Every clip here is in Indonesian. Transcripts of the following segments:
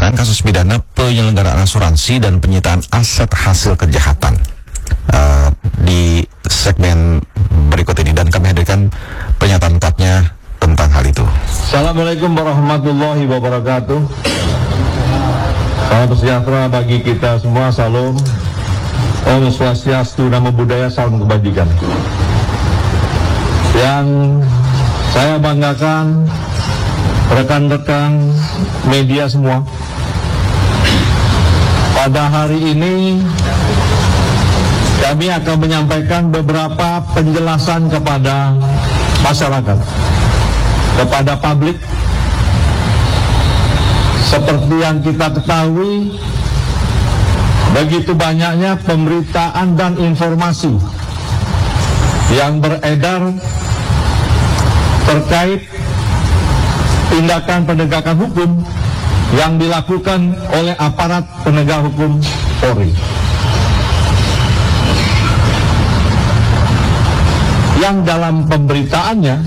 penanganan kasus pidana penyelenggaraan asuransi dan penyitaan aset hasil kejahatan di segmen berikut ini, dan kami hadirkan pernyataan lengkapnya tentang hal itu. Assalamualaikum warahmatullahi wabarakatuh. Salam sejahtera bagi kita semua. Salam Om Swastiastu, Namo Buddhaya, salam kebajikan. Yang saya banggakan rekan-rekan media semua, pada hari ini kami akan menyampaikan beberapa penjelasan kepada masyarakat, kepada publik. Seperti yang kita ketahui, begitu banyaknya pemberitaan dan informasi yang beredar terkait tindakan penegakan hukum yang dilakukan oleh aparat penegak hukum Polri, yang dalam pemberitaannya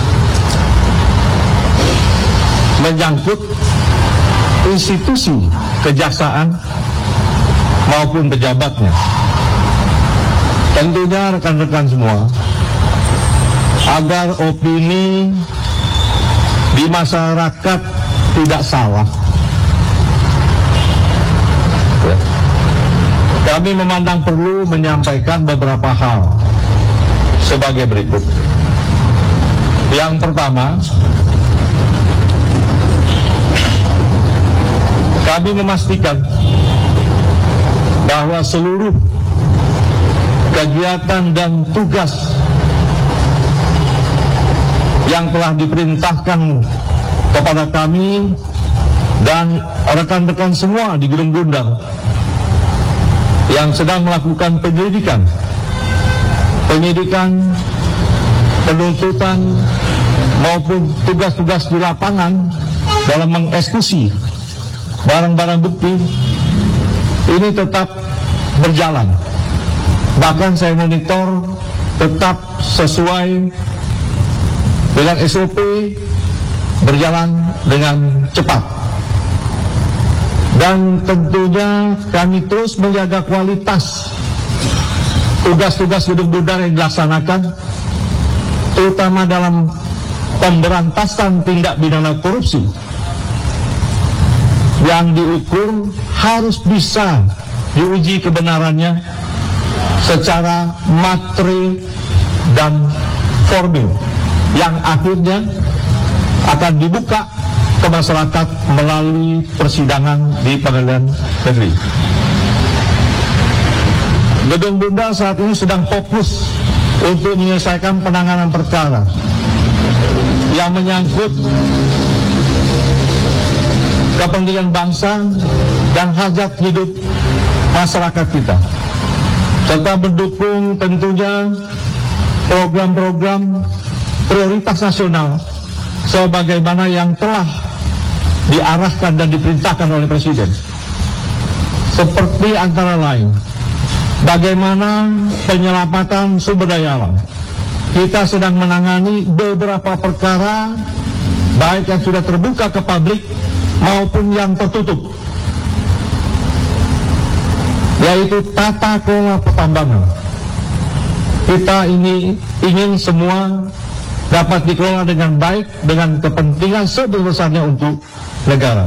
menyangkut institusi kejaksaan maupun pejabatnya. Tentunya rekan-rekan semua, agar opini di masyarakat tidak salah, kami memandang perlu menyampaikan beberapa hal sebagai berikut. Yang pertama, kami memastikan bahwa seluruh kegiatan dan tugas yang telah diperintahkan kepada kami dan rekan-rekan semua di Gunung Gundang yang sedang melakukan penyidikan, penuntutan maupun tugas-tugas di lapangan dalam mengeksekusi barang-barang bukti ini tetap berjalan. Bahkan saya monitor tetap sesuai dengan SOP, berjalan dengan cepat. Dan tentunya kami terus menjaga kualitas tugas-tugas Gunung Gundang yang dilaksanakan, terutama dalam pemberantasan tindak pidana korupsi, yang diukur harus bisa diuji kebenarannya secara materi dan formil, yang akhirnya akan dibuka ke masyarakat melalui persidangan di pengadilan negeri. Gunung Gundang saat ini sedang fokus untuk menyelesaikan penanganan perkara yang menyangkut kepentingan bangsa dan hajat hidup masyarakat kita, serta mendukung tentunya program-program prioritas nasional sebagaimana yang telah diarahkan dan diperintahkan oleh Presiden. Seperti antara lain, bagaimana penyelamatan sumber daya alam. Kita sedang menangani beberapa perkara, baik yang sudah terbuka ke publik maupun yang tertutup, yaitu tata kelola pertambangan. Kita ini ingin semua dapat dikelola dengan baik, dengan kepentingan sebesar-besarnya untuk negara.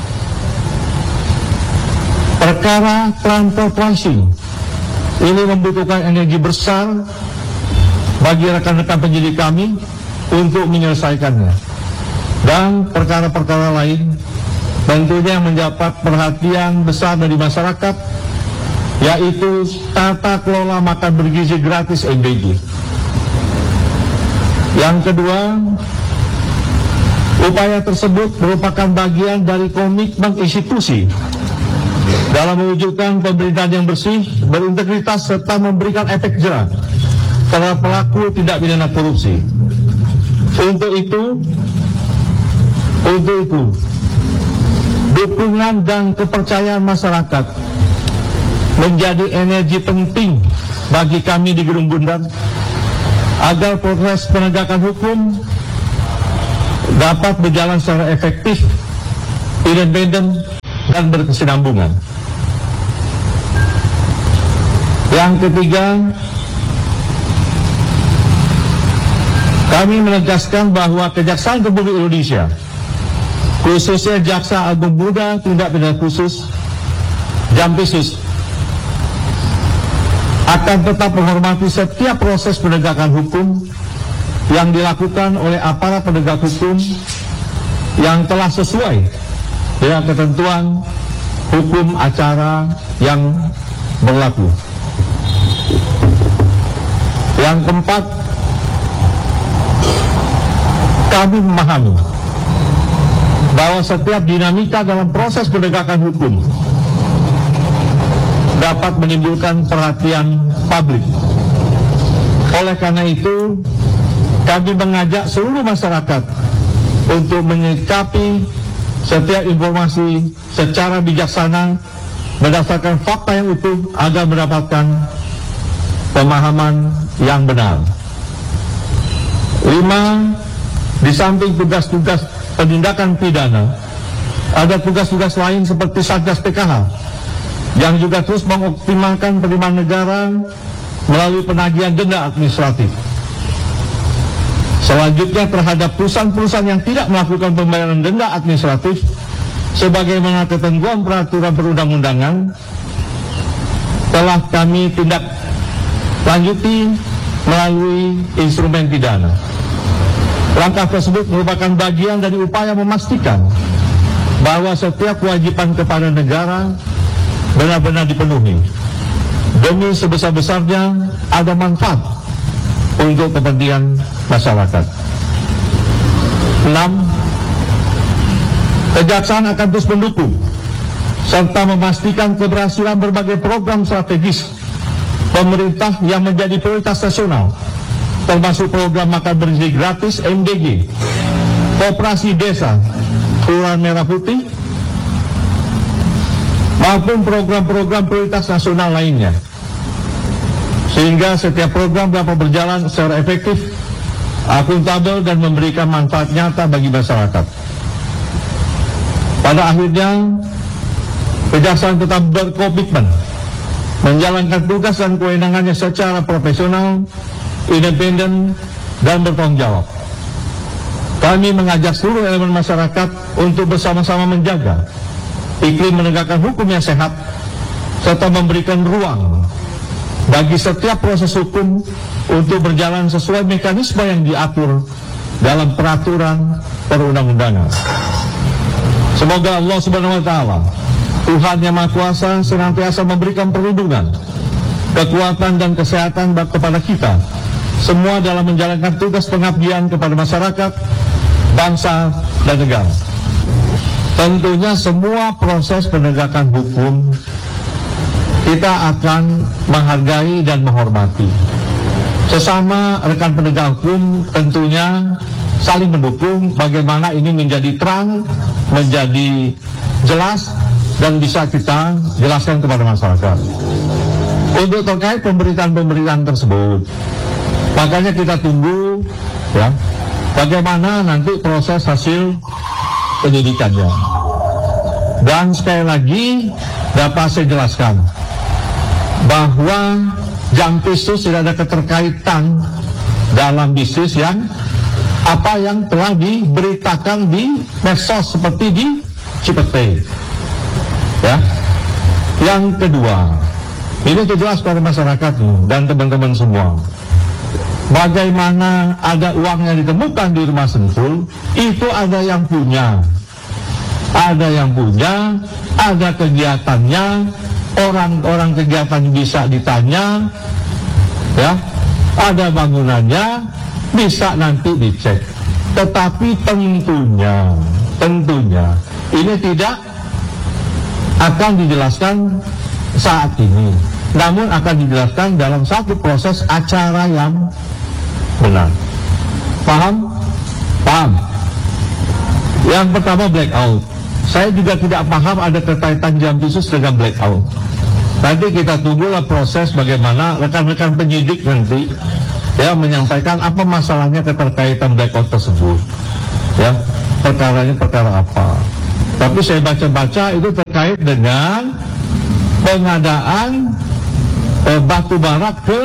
Perkara transportasi ini membutuhkan energi besar bagi rekan-rekan penyidik kami untuk menyelesaikannya. Dan perkara-perkara lain tentunya mendapat perhatian besar dari masyarakat, yaitu tata kelola makan bergizi gratis MBG. Yang kedua, upaya tersebut merupakan bagian dari komitmen institusi dalam mewujudkan pemerintahan yang bersih, berintegritas, serta memberikan efek jerah terhadap pelaku tindak pidana korupsi. Untuk itu, dukungan dan kepercayaan masyarakat menjadi energi penting bagi kami di Gunung Gundang agar proses penegakan hukum dapat berjalan secara efektif, independen, dan berkesinambungan. Yang ketiga, kami menegaskan bahwa Kejaksaan Republik Indonesia, khususnya Jaksa Agung Muda Tindak Pidana Khusus Jampisus, akan tetap menghormati setiap proses penegakan hukum yang dilakukan oleh aparat penegak hukum yang telah sesuai dengan ketentuan hukum acara yang berlaku. Yang keempat, kami memahami bahwa setiap dinamika dalam proses penegakan hukum dapat menimbulkan perhatian publik. Oleh karena itu, kami mengajak seluruh masyarakat untuk menyikapi setiap informasi secara bijaksana berdasarkan fakta yang utuh agar mendapatkan pemahaman yang benar. 5. Di samping tugas-tugas penindakan pidana, ada tugas-tugas lain seperti Satgas PKH yang juga terus mengoptimalkan penerimaan negara melalui penagihan denda administratif. Selanjutnya, terhadap perusahaan-perusahaan yang tidak melakukan pembayaran denda administratif sebagaimana ketentuan peraturan perundang-undangan, telah kami tindak lanjuti melalui instrumen pidana. Langkah tersebut merupakan bagian dari upaya memastikan bahwa setiap kewajiban kepada negara benar-benar dipenuhi demi sebesar-besarnya ada manfaat untuk kepentingan masyarakat. 6. Kejaksaan akan terus mendukung serta memastikan keberhasilan berbagai program strategis pemerintah yang menjadi prioritas nasional, termasuk program makan bergizi gratis MDG, Koperasi Desa Kelurahan Merah Putih, maupun program-program prioritas nasional lainnya, sehingga setiap program dapat berjalan secara efektif, akuntabel, dan memberikan manfaat nyata bagi masyarakat. Pada akhirnya, Kejaksaan tetap berkomitmen menjalankan tugas dan kewenangannya secara profesional, independen, dan bertanggung jawab. Kami mengajak seluruh elemen masyarakat untuk bersama-sama menjaga iklim menegakkan hukum yang sehat, serta memberikan ruang bagi setiap proses hukum untuk berjalan sesuai mekanisme yang diatur dalam peraturan perundang-undangan. Semoga Allah Subhanahu wa Ta'ala, Tuhan Yang Maha Kuasa, senantiasa memberikan perlindungan, kekuatan, dan kesehatan kepada kita semua dalam menjalankan tugas pengabdian kepada masyarakat, bangsa, dan negara. Tentunya semua proses penegakan hukum kita akan menghargai dan menghormati. Sesama rekan penegak hukum tentunya saling mendukung bagaimana ini menjadi terang, menjadi jelas, dan bisa kita jelaskan kepada masyarakat. Untuk terkait pemberitaan-pemberitaan tersebut, makanya kita tunggu ya bagaimana nanti proses hasil penyidikannya. Dan sekali lagi dapat saya jelaskan bahwa Jampisus tidak ada keterkaitan dalam bisnis yang apa yang telah diberitakan di medsos seperti di Cipete. Ya. Yang kedua, ini jelas pada masyarakat dan teman-teman semua. Bagaimana ada uang yang ditemukan di rumah Sentul, itu ada yang punya. Ada yang punya, ada kegiatannya, orang-orang kegiatan bisa ditanya, ya, ada bangunannya, bisa nanti dicek. Tetapi tentunya, ini tidak akan dijelaskan saat ini, namun akan dijelaskan dalam satu proses acara yang benar. Paham? Paham. Yang pertama blackout. Saya juga tidak paham ada keterkaitan Jampisus dengan blackout. Nanti kita tunggulah proses bagaimana rekan-rekan penyidik nanti ya menyampaikan apa masalahnya keterkaitan blackout tersebut. Ya, perkaranya perkara apa. Tapi saya baca-baca itu terkait terkait dengan pengadaan batu bara ke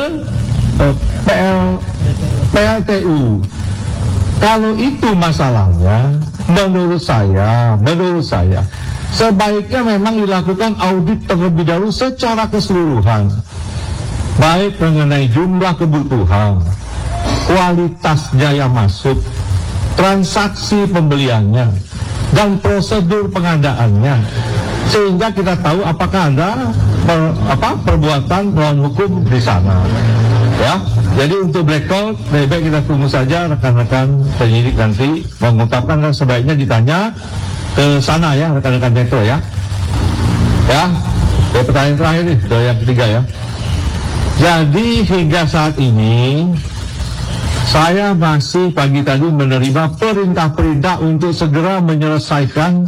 PLTU. Kalau itu masalahnya, menurut saya sebaiknya memang dilakukan audit terlebih dahulu secara keseluruhan, baik mengenai jumlah kebutuhan, kualitas biaya masuk, transaksi pembeliannya, dan prosedur pengadaannya, sehingga kita tahu apakah ada perbuatan melawan hukum di sana. Ya, jadi untuk blackout, lebih baik kita tunggu saja rekan-rekan penyidik nanti mengungkapkan, dan sebaiknya ditanya ke sana ya rekan-rekan Metro ya. Ya, pertanyaan terakhir nih, yang ketiga ya. Jadi hingga saat ini saya masih pagi tadi menerima perintah-perintah untuk segera menyelesaikan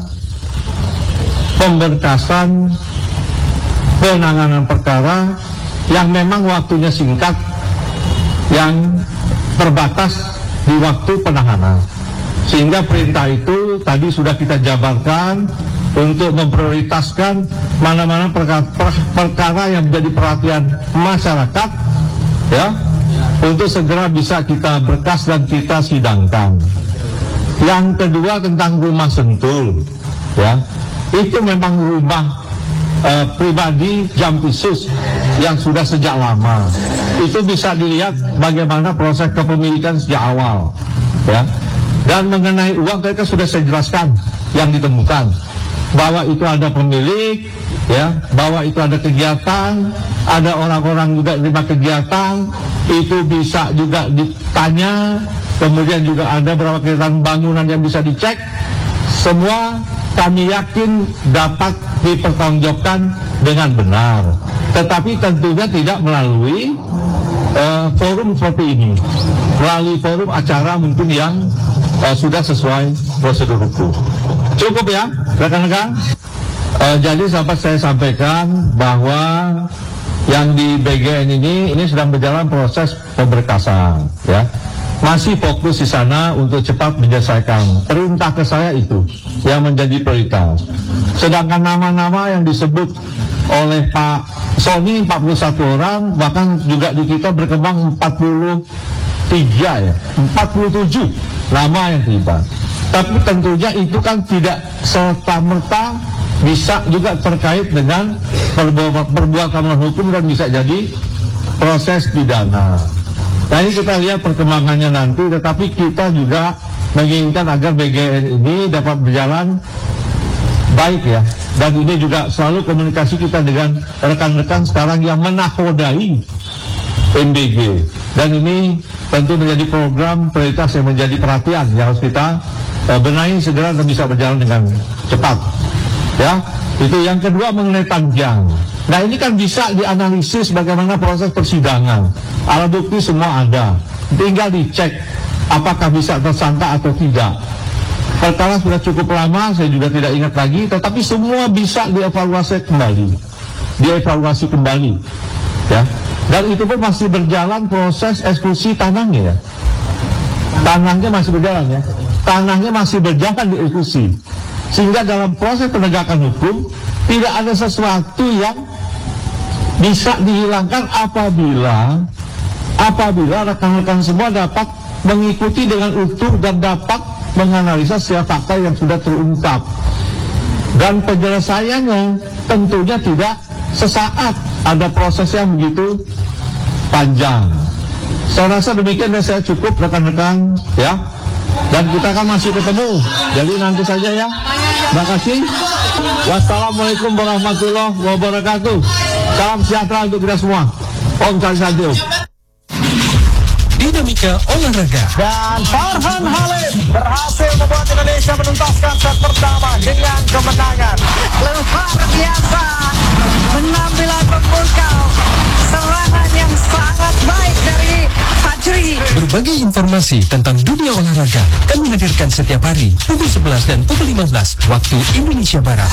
pemberkasan penanganan perkara yang memang waktunya singkat, yang terbatas di waktu penahanan. Sehingga perintah itu tadi sudah kita jabarkan untuk memprioritaskan mana-mana perkara yang menjadi perhatian masyarakat, ya, untuk segera bisa kita berkas dan kita sidangkan. Yang kedua tentang rumah Sentul, ya, itu memang rumah pribadi Jampisus yang sudah sejak lama. Itu bisa dilihat bagaimana proses kepemilikan sejak awal, ya. Dan mengenai uang mereka sudah saya jelaskan yang ditemukan, bahwa itu ada pemilik, ya, bahwa itu ada kegiatan, ada orang-orang juga terlibat kegiatan, itu bisa juga ditanya, kemudian juga ada beberapa kegiatan bangunan yang bisa dicek, semua kami yakin dapat dipertanggungjawabkan dengan benar, tetapi tentunya tidak melalui forum seperti ini, melalui forum acara mungkin yang sudah sesuai prosedur hukum. Cukup ya rekan-rekan. Jadi dapat saya sampaikan bahwa yang di BGN ini sedang berjalan proses pemberkasan, ya. Masih fokus di sana untuk cepat menyelesaikan. Perintah ke saya itu yang menjadi prioritas. Sedangkan nama-nama yang disebut oleh Pak Sony 41 orang, bahkan juga di kita berkembang 47 nama yang terlibat. Tapi tentunya itu kan tidak serta-merta bisa juga terkait dengan perbuatan hukum dan bisa jadi proses pidana. Nah, ini kita lihat perkembangannya nanti, tetapi kita juga menginginkan agar BGN ini dapat berjalan baik ya. Dan ini juga selalu komunikasi kita dengan rekan-rekan sekarang yang menakodai MBG. Dan ini tentu menjadi program prioritas yang menjadi perhatian yang harus kita benahi segera dan bisa berjalan dengan cepat. Ya, itu yang kedua mengenai Tanjang. Nah, ini kan bisa dianalisis bagaimana proses persidangan. Alat bukti semua ada, tinggal dicek apakah bisa tersangka atau tidak. Perkara sudah cukup lama, saya juga tidak ingat lagi, tetapi semua bisa dievaluasi kembali, ya. Dan itu pun masih berjalan proses eksekusi tanahnya, ya. Tanahnya masih berjalan, ya. Tanahnya masih berjalan dieksekusi, sehingga dalam proses penegakan hukum tidak ada sesuatu yang bisa dihilangkan apabila rekan-rekan semua dapat mengikuti dengan utuh dan dapat menganalisa setiap fakta yang sudah terungkap. Dan penyelesaiannya tentunya tidak sesaat, ada proses yang begitu panjang. Saya rasa demikian dan saya cukup rekan-rekan, ya. Dan kita kan masih ketemu, jadi nanti saja ya. Terima kasih. Wassalamualaikum warahmatullahi wabarakatuh. Salam sejahtera untuk kita semua. Om Swastiastu. Dinamika olahraga. Dan Farhan Halim berhasil membuat Indonesia menuntaskan set pertama dengan kemenangan. Luar biasa, penampilan memukau, serangan yang sangat baik dari Fajri. Berbagai informasi tentang dunia olahraga kami hadirkan setiap hari pukul 11 dan pukul 15 waktu Indonesia Barat.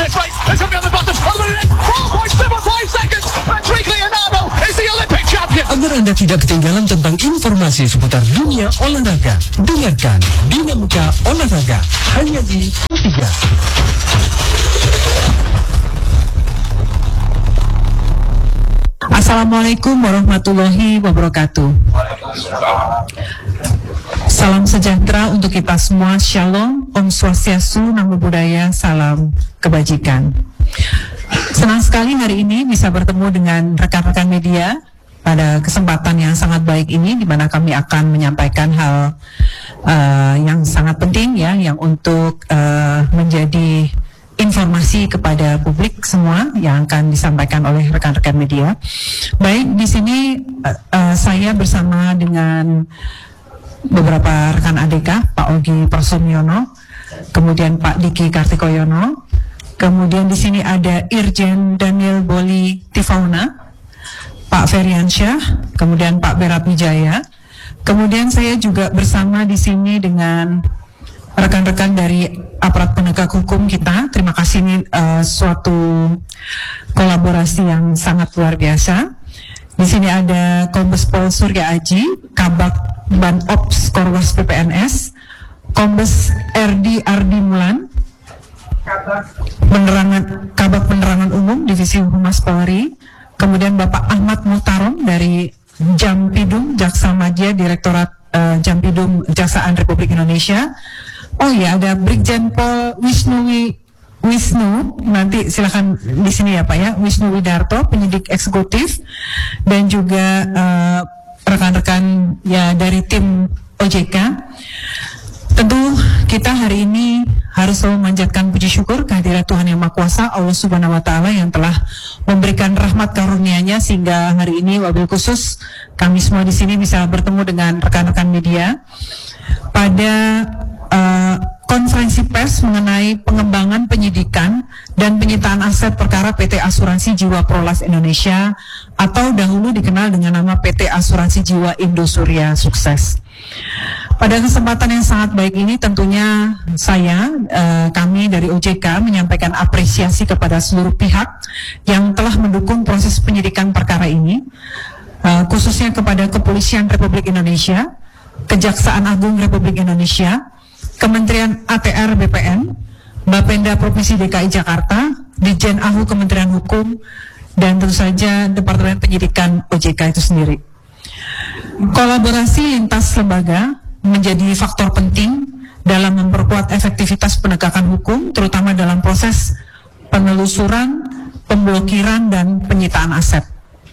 Is the Olympic champion. Agar Anda tidak ketinggalan tentang informasi seputar dunia olahraga, dengarkan Dinamika Olahraga hanya di 3. Assalamualaikum warahmatullahi wabarakatuh. Salam sejahtera untuk kita semua. Shalom, Om Swastiastu, Namo Buddhaya, salam kebajikan. Senang sekali hari ini bisa bertemu dengan rekan-rekan media pada kesempatan yang sangat baik ini, di mana kami akan menyampaikan hal yang sangat penting ya, yang untuk menjadi informasi kepada publik semua yang akan disampaikan oleh rekan-rekan media. Baik, di sini saya bersama dengan beberapa rekan ADK, Pak Ogi Prasoemyono, kemudian Pak Diki Kartikoyono, kemudian di sini ada Irjen Daniel Boli Tifauna, Pak Feryansyah, kemudian Pak Berat Wijaya, kemudian saya juga bersama di sini dengan rekan-rekan dari aparat penegak hukum kita. Terima kasih, ini suatu kolaborasi yang sangat luar biasa. Di sini ada Kombes Pol Surya Aji, Kabak Ban Ops Korwas PPNS, Kombes RD Ardi Mulan, Kabak Penerangan Umum Divisi Humas Polri, kemudian Bapak Ahmad Muhtarom dari Jampidum Jaksa Madya Direktorat Jampidum Jaksaan Republik Indonesia. Oh ya, ada Brigjen Pol Wisnu, nanti silakan di sini ya Pak ya, Wisnu Widarto, penyidik eksekutif, dan juga rekan-rekan ya dari tim OJK. Tentu kita hari ini harus selalu memanjatkan puji syukur kehadirat Tuhan Yang Maha Kuasa, Allah Subhanahu wa Ta'ala, yang telah memberikan rahmat karunia-Nya sehingga hari ini wabil khusus kami semua di sini bisa bertemu dengan rekan-rekan media pada konferensi pers mengenai pengembangan penyidikan dan penyitaan aset perkara PT Asuransi Jiwa Prolas Indonesia atau dahulu dikenal dengan nama PT Asuransi Jiwa Indosuria Sukses. Pada kesempatan yang sangat baik ini tentunya kami dari OJK menyampaikan apresiasi kepada seluruh pihak yang telah mendukung proses penyidikan perkara ini, khususnya kepada Kepolisian Republik Indonesia, Kejaksaan Agung Republik Indonesia, Kementerian ATR BPN, Bapenda Provinsi DKI Jakarta, Ditjen AHU Kementerian Hukum, dan tentu saja Departemen Penyidikan OJK itu sendiri. Kolaborasi lintas lembaga menjadi faktor penting dalam memperkuat efektivitas penegakan hukum, terutama dalam proses penelusuran, pemblokiran, dan penyitaan aset.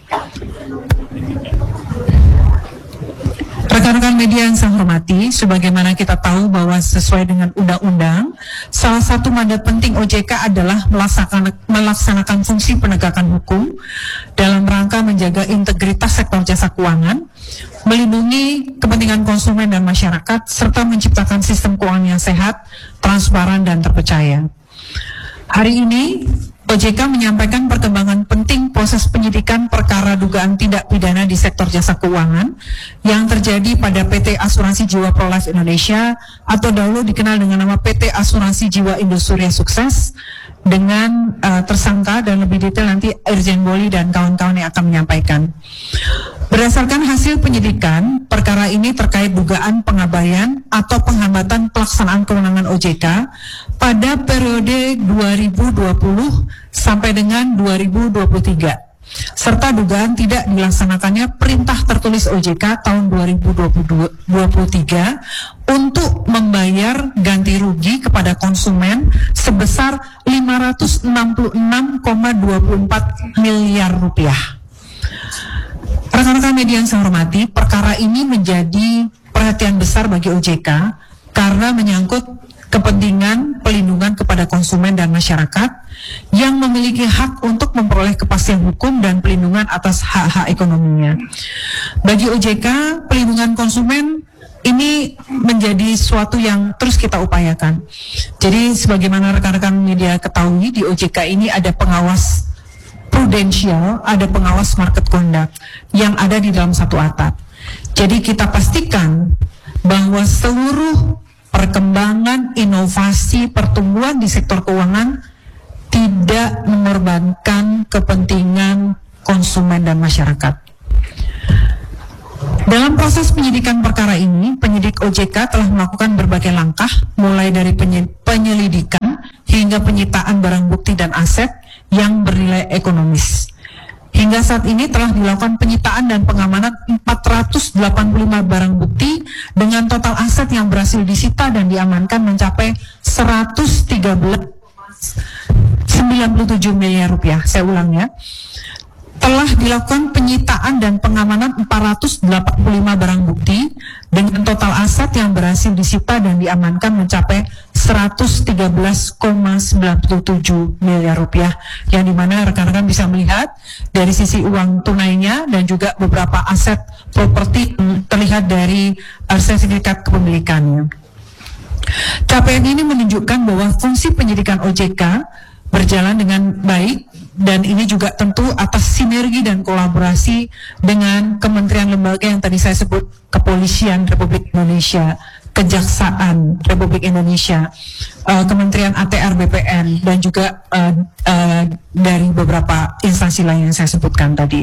Rekan-rekan media yang saya hormati, sebagaimana kita tahu bahwa sesuai dengan undang-undang, salah satu mandat penting OJK adalah melaksanakan fungsi penegakan hukum dalam rangka menjaga integritas sektor jasa keuangan, melindungi kepentingan konsumen dan masyarakat, serta menciptakan sistem keuangan yang sehat, transparan, dan terpercaya. Hari ini, OJK menyampaikan perkembangan penting proses penyidikan perkara dugaan tindak pidana di sektor jasa keuangan yang terjadi pada PT Asuransi Jiwa Prolas Indonesia atau dahulu dikenal dengan nama PT Asuransi Jiwa Indosuria Sukses, dengan tersangka, dan lebih detail nanti Irjen Boli dan kawan-kawan yang akan menyampaikan. Berdasarkan hasil penyidikan, perkara ini terkait dugaan pengabaian atau penghambatan pelaksanaan kewenangan OJK pada periode 2020 sampai dengan 2023. Serta dugaan tidak dilaksanakannya perintah tertulis OJK tahun 2023 untuk membayar ganti rugi kepada konsumen sebesar 566,24 miliar rupiah. Rekan-rekan media yang saya hormati, perkara ini menjadi perhatian besar bagi OJK karena menyangkut kepentingan pelindungan kepada konsumen dan masyarakat yang memiliki hak untuk memperoleh kepastian hukum dan pelindungan atas hak-hak ekonominya. Bagi OJK, pelindungan konsumen ini menjadi suatu yang terus kita upayakan. Jadi sebagaimana rekan-rekan media ketahui, di OJK ini ada pengawas prudensial, ada pengawas market conduct yang ada di dalam satu atap. Jadi kita pastikan bahwa seluruh perkembangan, inovasi, pertumbuhan di sektor keuangan tidak mengorbankan kepentingan konsumen dan masyarakat. Dalam proses penyidikan perkara ini, penyidik OJK telah melakukan berbagai langkah, mulai dari penyelidikan hingga penyitaan barang bukti dan aset yang bernilai ekonomis. Hingga saat ini telah dilakukan penyitaan dan pengamanan 485 barang bukti dengan total aset yang berhasil disita dan diamankan mencapai 113,97 miliar rupiah. Saya ulang ya. Telah dilakukan penyitaan dan pengamanan 485 barang bukti dengan total aset yang berhasil disita dan diamankan mencapai 113,97 miliar rupiah, yang dimana rekan-rekan bisa melihat dari sisi uang tunainya dan juga beberapa aset properti terlihat dari sertifikat kepemilikannya. Capaian ini menunjukkan bahwa fungsi penyidikan OJK berjalan dengan baik, dan ini juga tentu atas sinergi dan kolaborasi dengan kementerian lembaga yang tadi saya sebut, Kepolisian Republik Indonesia, Kejaksaan Republik Indonesia, Kementerian ATR BPN, dan juga dari beberapa instansi lain yang saya sebutkan tadi.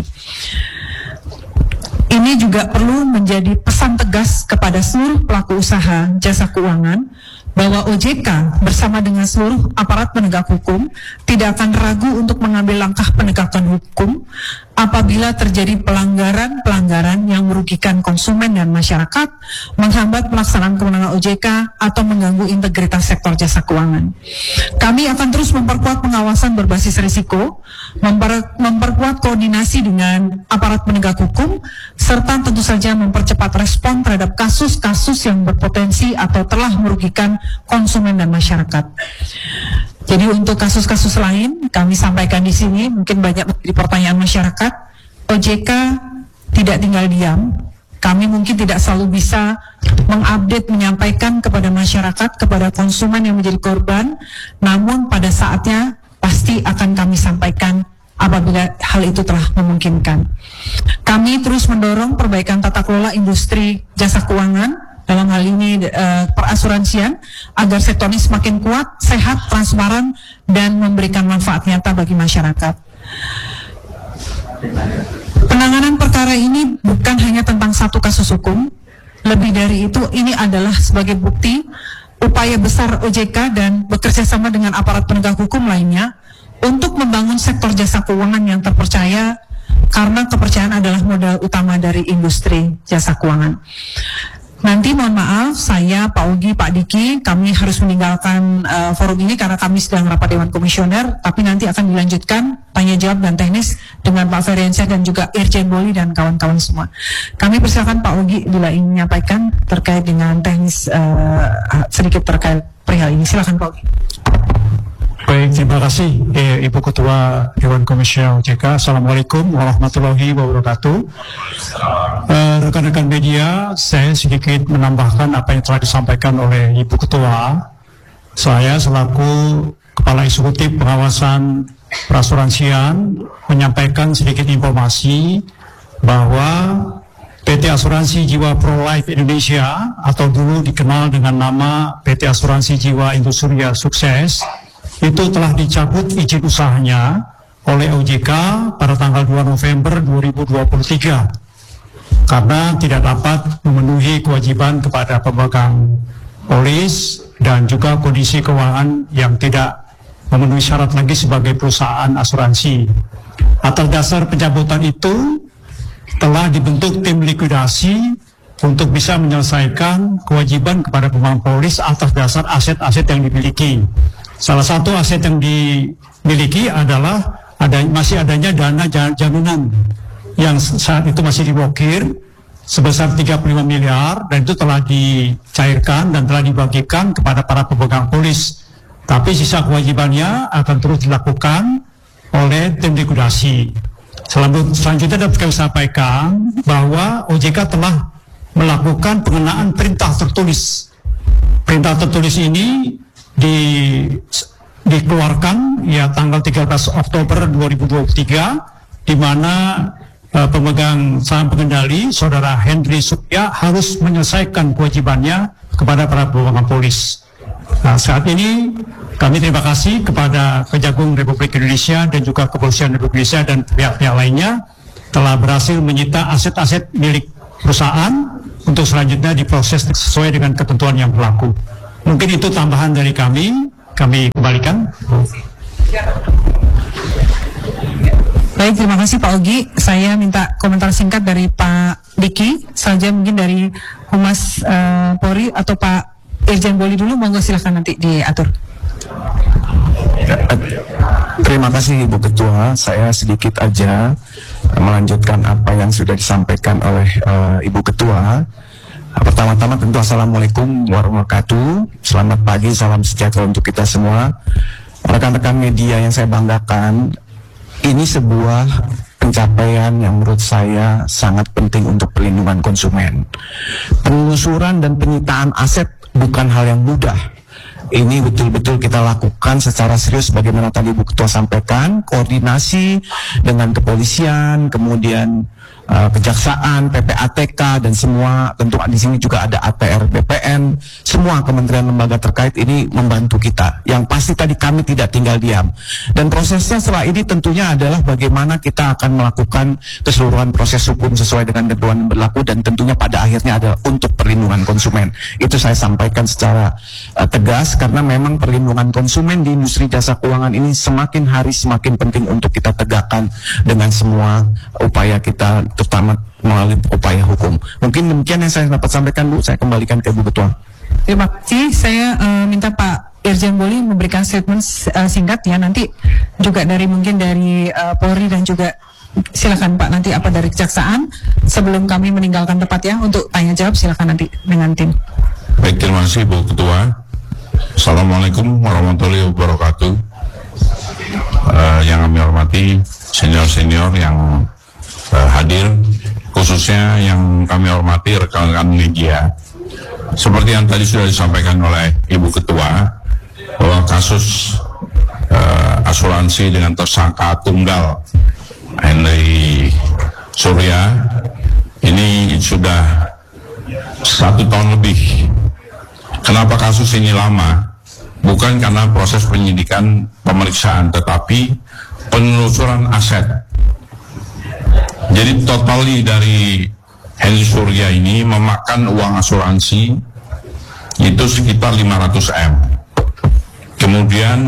Ini juga perlu menjadi pesan tegas kepada seluruh pelaku usaha jasa keuangan bahwa OJK bersama dengan seluruh aparat penegak hukum tidak akan ragu untuk mengambil langkah penegakan hukum apabila terjadi pelanggaran yang merugikan konsumen dan masyarakat, menghambat pelaksanaan kewenangan OJK, atau mengganggu integritas sektor jasa keuangan. Kami akan terus memperkuat pengawasan berbasis risiko, memperkuat koordinasi dengan aparat penegak hukum, serta tentu saja mempercepat respon terhadap kasus-kasus yang berpotensi atau telah merugikan konsumen dan masyarakat. Jadi untuk kasus-kasus lain kami sampaikan di sini, mungkin banyak menjadi pertanyaan masyarakat. OJK tidak tinggal diam. Kami mungkin tidak selalu bisa mengupdate, menyampaikan kepada masyarakat, kepada konsumen yang menjadi korban. Namun pada saatnya pasti akan kami sampaikan apabila hal itu telah memungkinkan. Kami terus mendorong perbaikan tata kelola industri jasa keuangan, dalam hal ini perasuransian, agar sektor ini semakin kuat, sehat, transparan, dan memberikan manfaat nyata bagi masyarakat. Penanganan perkara ini bukan hanya tentang satu kasus hukum, lebih dari itu ini adalah sebagai bukti upaya besar OJK dan bekerja sama dengan aparat penegak hukum lainnya untuk membangun sektor jasa keuangan yang terpercaya, karena kepercayaan adalah modal utama dari industri jasa keuangan. Nanti mohon maaf, saya, Pak Ugi, Pak Diki, kami harus meninggalkan forum ini karena kami sedang rapat Dewan Komisioner, tapi nanti akan dilanjutkan tanya jawab dan teknis dengan Pak Ferensyah dan juga Irjen Boli dan kawan-kawan semua. Kami persilakan Pak Ugi bila ingin menyampaikan terkait dengan teknis sedikit terkait perihal ini. Silakan Pak Ugi. Baik, terima kasih Ibu Ketua Dewan Komisioner OJK. Assalamualaikum warahmatullahi wabarakatuh. Rekan-rekan media, saya sedikit menambahkan apa yang telah disampaikan oleh Ibu Ketua. Saya selaku Kepala Eksekutif Pengawasan Perasuransian menyampaikan sedikit informasi bahwa PT Asuransi Jiwa Prolife Indonesia, atau dulu dikenal dengan nama PT Asuransi Jiwa Indusuria Sukses, itu telah dicabut izin usahanya oleh OJK pada tanggal 2 November 2023 karena tidak dapat memenuhi kewajiban kepada pemegang polis dan juga kondisi keuangan yang tidak memenuhi syarat lagi sebagai perusahaan asuransi. Atas dasar pencabutan itu telah dibentuk tim likuidasi untuk bisa menyelesaikan kewajiban kepada pemegang polis atas dasar aset-aset yang dimiliki. Salah satu aset yang dimiliki adalah masih adanya dana jaminan yang saat itu masih diblokir sebesar 35 miliar, dan itu telah dicairkan dan telah dibagikan kepada para pemegang polis. Tapi sisa kewajibannya akan terus dilakukan oleh tim likuidasi. Selanjutnya dapat kami sampaikan bahwa OJK telah melakukan pengenaan perintah tertulis. Perintah tertulis ini dikeluarkan ya tanggal 13 Oktober 2023, di mana pemegang saham pengendali Saudara Henry Surya harus menyelesaikan kewajibannya kepada para pemegang polis. Nah, saat ini kami terima kasih kepada Kejagung Republik Indonesia dan juga Kepolisian Republik Indonesia dan pihak-pihak lainnya telah berhasil menyita aset-aset milik perusahaan untuk selanjutnya diproses sesuai dengan ketentuan yang berlaku. Mungkin itu tambahan dari kami kembalikan. Baik, terima kasih Pak Ogi. Saya minta komentar singkat dari Pak Diki saja, mungkin dari Humas Polri atau Pak Irjen Boli dulu, monggo silahkan nanti diatur. Terima kasih Ibu Ketua. Saya sedikit aja melanjutkan apa yang sudah disampaikan oleh Ibu Ketua. Pertama-tama tentu Assalamualaikum warahmatullahi wabarakatuh. Selamat pagi, salam sejahtera untuk kita semua. Rekan-rekan media yang saya banggakan, ini sebuah pencapaian yang menurut saya sangat penting untuk perlindungan konsumen. Penelusuran dan penyitaan aset bukan hal yang mudah. Ini betul-betul kita lakukan secara serius bagaimana tadi Bu Ketua sampaikan, koordinasi dengan kepolisian, kemudian kejaksaan, PPATK dan semua, tentu di sini juga ada ATR BPN, semua kementerian lembaga terkait ini membantu kita. Yang pasti tadi kami tidak tinggal diam. Dan prosesnya setelah ini tentunya adalah bagaimana kita akan melakukan keseluruhan proses hukum sesuai dengan ketentuan yang berlaku, dan tentunya pada akhirnya adalah untuk perlindungan konsumen. Itu saya sampaikan secara tegas, karena memang perlindungan konsumen di industri jasa keuangan ini semakin hari semakin penting untuk kita tegakkan dengan semua upaya kita, terutama melalui upaya hukum. Mungkin demikian yang saya dapat sampaikan, Bu. Saya kembalikan ke Bu Ketua. Terima kasih. Saya minta Pak Irjen Boli memberikan statement singkat ya, nanti juga mungkin dari Polri dan juga silakan Pak nanti apa dari kejaksaan sebelum kami meninggalkan tempat ya untuk tanya jawab, silakan nanti dengan tim. Baik, terima kasih Bu Ketua. Assalamualaikum warahmatullahi wabarakatuh. Yang kami hormati senior-senior yang hadir, khususnya yang kami hormati rekan-rekan media. Seperti yang tadi sudah disampaikan oleh Ibu Ketua, bahwa kasus asuransi dengan tersangka tunggal Henry Surya ini sudah 1 tahun lebih. Kenapa kasus ini lama? Bukan karena proses penyidikan pemeriksaan, tetapi penelusuran aset. Jadi totali dari Henry Surya ini memakan uang asuransi itu sekitar 500M. Kemudian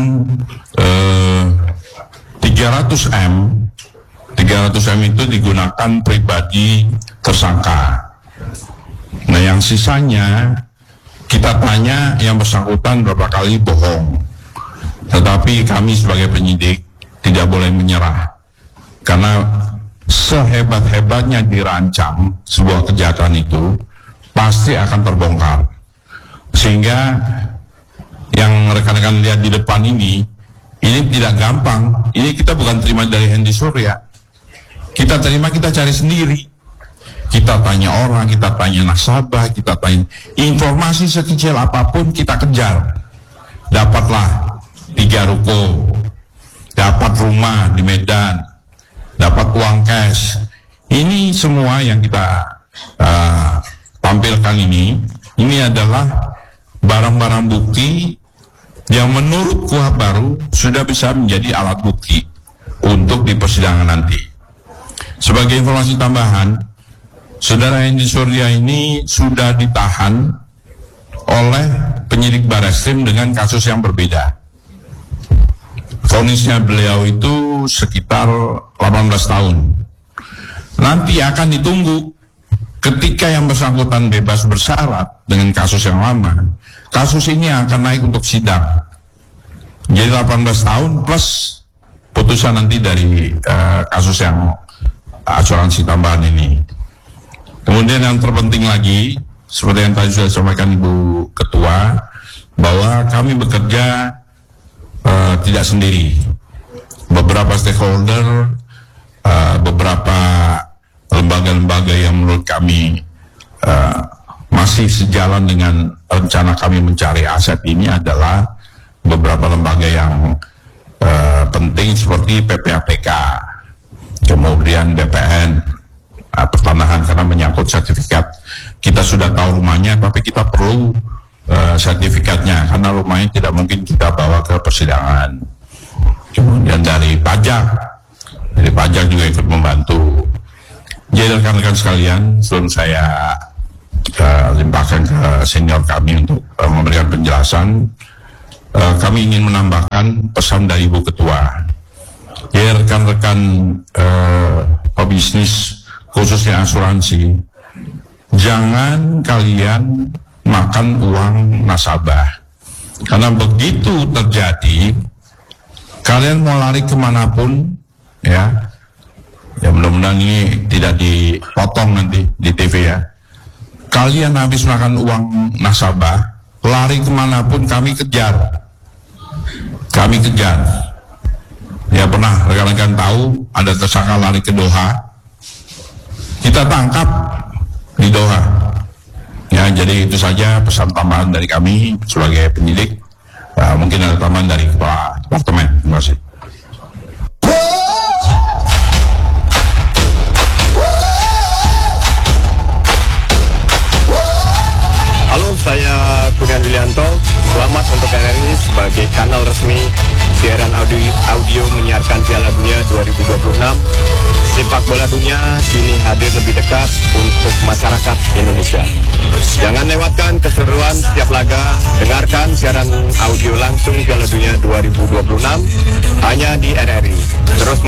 300M itu digunakan pribadi tersangka. Nah, yang sisanya kita tanya yang bersangkutan berapa kali bohong. Tetapi kami sebagai penyidik tidak boleh menyerah, karena sehebat-hebatnya dirancang sebuah kejahatan itu pasti akan terbongkar. Sehingga yang rekan-rekan lihat di depan ini tidak gampang. Ini kita bukan terima dari Henry Surya. Kita terima, kita cari sendiri. Kita tanya orang, kita tanya nasabah, kita tanya informasi sekecil apapun kita kejar. Dapatlah 3 ruko, dapat rumah di Medan, dapat uang cash. Ini semua yang kita tampilkan ini adalah barang-barang bukti yang menurut KUHP baru sudah bisa menjadi alat bukti untuk di persidangan nanti. Sebagai informasi tambahan, Saudara Henry Surya ini sudah ditahan oleh penyidik Barreskrim dengan kasus yang berbeda. Vonisnya beliau itu sekitar 18 tahun. Nanti akan ditunggu ketika yang bersangkutan bebas bersyarat dengan kasus yang lama. Kasus ini akan naik untuk sidang. Jadi 18 tahun plus putusan nanti dari kasus yang asuransi tambahan ini. Kemudian yang terpenting lagi, seperti yang tadi sudah disampaikan Ibu Ketua, bahwa kami bekerja tidak sendiri. Beberapa stakeholder, beberapa lembaga-lembaga yang menurut kami masih sejalan dengan rencana kami mencari aset ini adalah beberapa lembaga yang penting seperti PPATK, kemudian BPN, pertanahan, karena menyangkut sertifikat. Kita sudah tahu rumahnya, tapi kita perlu sertifikatnya, karena rumahnya tidak mungkin kita bawa ke persidangan. Kemudian dari pajak juga ikut membantu. Jadi rekan-rekan sekalian, sebelum saya limpahkan ke senior kami untuk memberikan penjelasan, kami ingin menambahkan pesan dari Ibu Ketua. Ya, rekan-rekan pebisnis khususnya asuransi, jangan kalian makan uang nasabah, karena begitu terjadi kalian mau lari kemanapun, ya mudah-mudahan ini tidak dipotong nanti di TV ya, kalian habis makan uang nasabah, lari kemanapun kami kejar. Ya, pernah rekan-rekan tahu ada tersangka lari ke Doha, kita tangkap di Doha. Ya, jadi itu saja pesan tambahan dari kami sebagai penyidik. Mungkin ada tambahan dari Kepala Departemen. Terima kasih. Halo, saya Kurniawan Wilianto. Selamat untuk RRI sebagai kanal resmi siaran audio menyiarkan Piala Dunia 2026. Sepak bola dunia kini hadir lebih dekat untuk masyarakat Indonesia. Jangan lewatkan keseruan setiap laga. Dengarkan siaran audio langsung Piala Dunia 2026 hanya di RRI. Terus